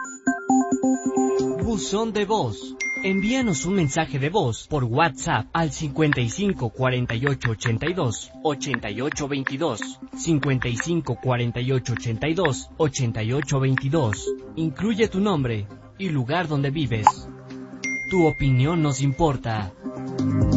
Buzón de voz. Envíanos un mensaje de voz por WhatsApp al 55 48 82 88 22, 55 48 82 88 22. Incluye tu nombre y lugar donde vives. Tu opinión nos importa.